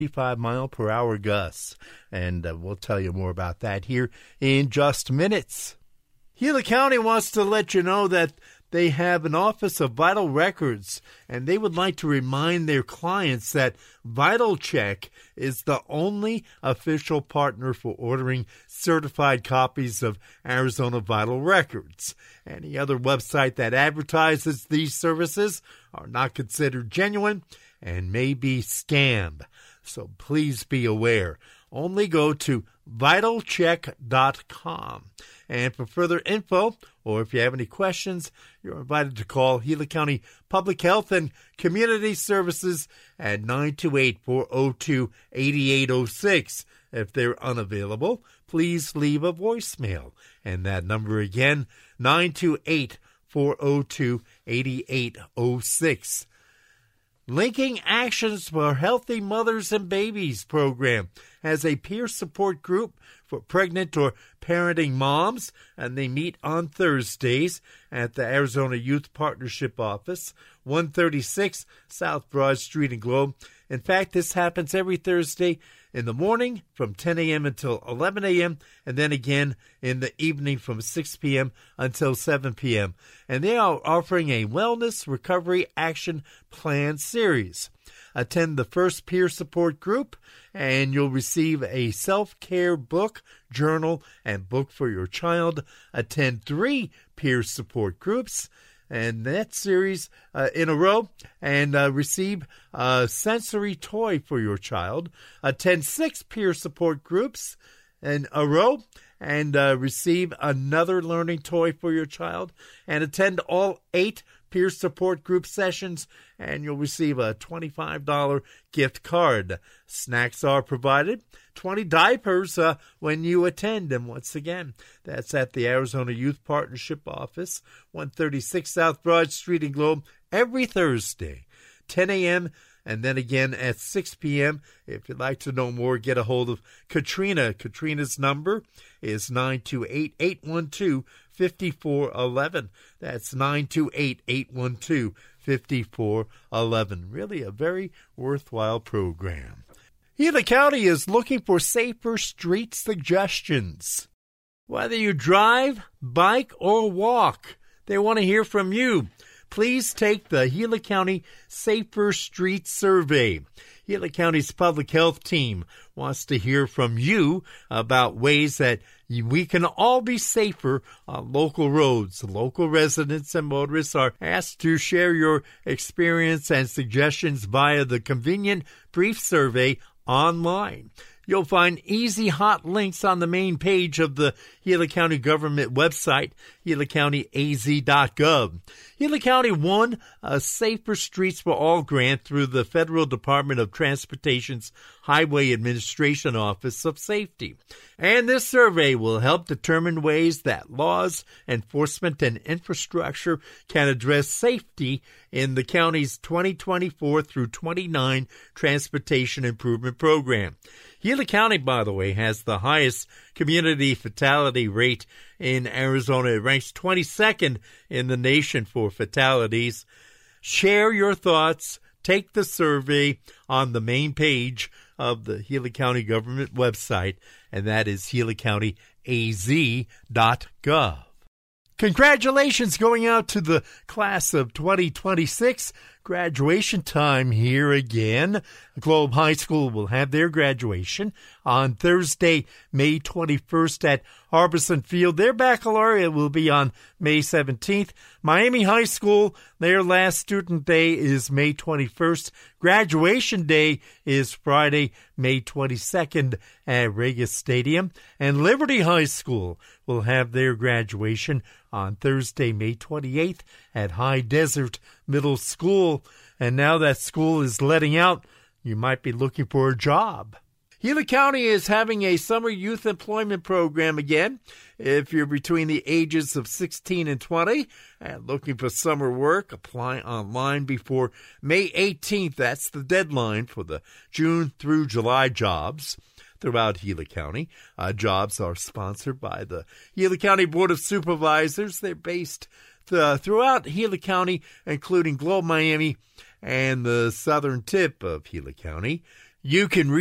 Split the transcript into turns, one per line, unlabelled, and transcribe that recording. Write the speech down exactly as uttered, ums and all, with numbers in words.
fifty-five mile per hour gusts, and uh, we'll tell you more about that here in just minutes. Gila County wants to let you know that they have an Office of Vital Records, and they would like to remind their clients that VitalCheck is the only official partner for ordering certified copies of Arizona Vital Records. Any other website that advertises these services are not considered genuine and may be scammed. So please be aware. Only go to vital check dot com. And for further info, or if you have any questions, you're invited to call Gila County Public Health and Community Services at nine two eight, four oh two, eight eight oh six. If they're unavailable, please leave a voicemail. And that number again, nine two eight, four oh two, eight eight oh six. Linking Actions for Healthy Mothers and Babies program has a peer support group for pregnant or parenting moms, and they meet on Thursdays at the Arizona Youth Partnership Office, one thirty-six South Broad Street in Globe. In fact, this happens every Thursday in the morning from ten a.m. until eleven a.m., and then again in the evening from six p.m. until seven p.m. And they are offering a Wellness Recovery Action Plan series. Attend the first peer support group, and you'll receive a self-care book, journal, and book for your child. Attend three peer support groups and that series uh, in a row, and uh, receive a sensory toy for your child. Attend six peer support groups in a row, and uh, receive another learning toy for your child. And attend all eight peer support group sessions, and you'll receive a twenty-five dollars gift card. Snacks are provided. twenty diapers uh, when you attend. And once again, that's at the Arizona Youth Partnership Office, one thirty-six South Broad Street in Globe, every Thursday, ten a.m., and then again at six p.m. If you'd like to know more, get a hold of Katrina. Katrina's number is nine two eight, eight one two, five four one one. That's nine two eight, eight one two, five four one one. Really a very worthwhile program. Gila County is looking for safer street suggestions. Whether you drive, bike, or walk, they want to hear from you. Please take the Gila County Safer Street Survey. Gila County's public health team wants to hear from you about ways that we can all be safer on local roads. Local residents and motorists are asked to share your experience and suggestions via the convenient brief survey online. You'll find easy hot links on the main page of the Gila County government website, gila county a z dot gov. Gila County won a Safer Streets for All grant through the Federal Department of Transportation's Highway Administration Office of Safety. And this survey will help determine ways that laws, enforcement, and infrastructure can address safety in the county's twenty twenty-four through twenty-nine Transportation Improvement Program. Gila County, by the way, has the highest community fatality rate in Arizona. It ranks twenty-second in the nation for fatalities. Share your thoughts. Take the survey on the main page of the Gila County government website, and that is gila county a z dot gov. Congratulations going out to the class of twenty twenty-six. Graduation time here again. Globe High School will have their graduation on Thursday, May twenty-first at Harbison Field. Their baccalaureate will be on May seventeenth. Miami High School, their last student day is May twenty-first. Graduation day is Friday, May twenty-second at Regis Stadium. And Liberty High School will have their graduation on Thursday, May twenty-eighth at High Desert Middle School. And now that school is letting out, you might be looking for a job. Gila County is having a summer youth employment program again. If you're between the ages of sixteen and twenty and looking for summer work, apply online before May eighteenth. That's the deadline for the June through July jobs throughout Gila County. Uh, jobs are sponsored by the Gila County Board of Supervisors. They're based uh, throughout Gila County, including Globe, Miami, and the southern tip of Gila County. You can